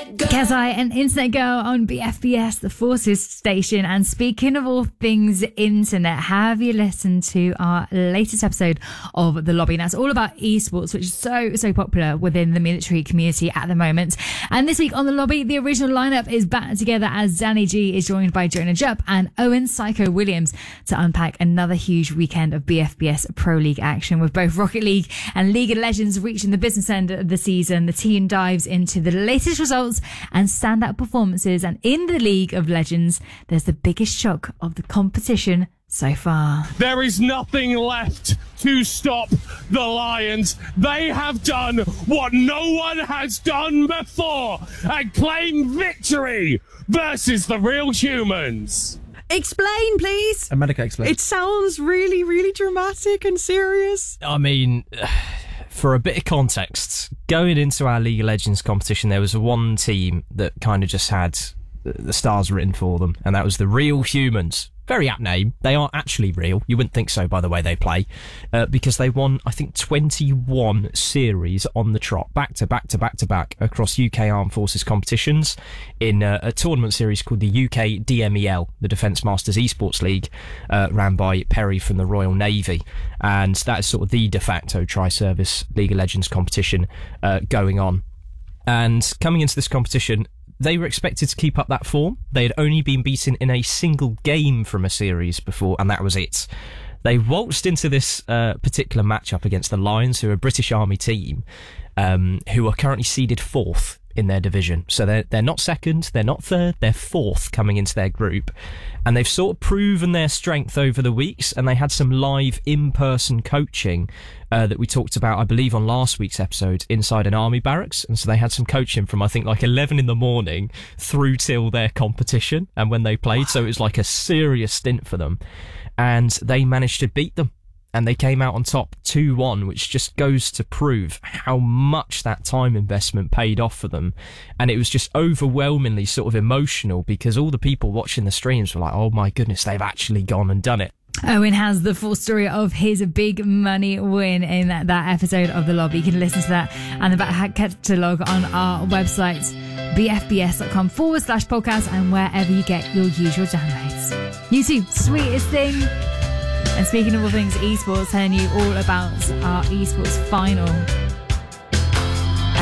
Kezai, an internet girl on BFBS, the Forces station. And speaking of all things internet, have you listened to our latest episode of The Lobby? Now, it's all about esports, which is so popular within the military community at the moment. And this week on The Lobby, the original lineup is back together as Danny G is joined by Jonah Jupp and Owen Psycho Williams to unpack another huge weekend of BFBS Pro League action. With both Rocket League and League of Legends reaching the business end of the season, the team dives into the latest results and standout performances. And in the League of Legends, there's the biggest shock of the competition so far. There is nothing left to stop the Lions. They have done what no one has done before and claim victory versus the Real Humans. Explain, please. America, explain. It sounds really, really dramatic and serious. I mean, for a bit of context, going into our League of Legends competition, there was one team that kind of just had the stars written for them, and that was the Real Humans. Very apt name. They are actually real. You wouldn't think so by the way they play, because they won, I think, 21 series on the trot, back to back across UK Armed Forces competitions in a tournament series called the UK DMEL, the Defence Masters Esports League, ran by Perry from the Royal Navy. And that is sort of the de facto tri-service League of Legends competition going on. And coming into this competition, they were expected to keep up that form. They had only been beaten in a single game from a series before, and that was it. They waltzed into this particular matchup against the Lions, who are a British Army team, who are currently seeded 4th in their division. So they're not second, they're not third, they're 4th coming into their group. And they've sort of proven their strength over the weeks, and they had some live in-person coaching that we talked about, I believe, on last week's episode, inside an army barracks. And so they had some coaching from, I think, like 11 in the morning through till their competition and when they played. So it was like a serious stint for them. And they managed to beat them. And they came out on top 2-1, which just goes to prove how much that time investment paid off for them. And it was just overwhelmingly sort of emotional, because all the people watching the streams were like, oh my goodness, they've actually gone and done it. Owen has the full story of his big money win in that episode of The Lobby. You can listen to that and the back catalogue on our website, bfbs.com/podcast, and wherever you get your usual downloads. YouTube, sweetest thing. And speaking of all things esports, telling you all about our esports final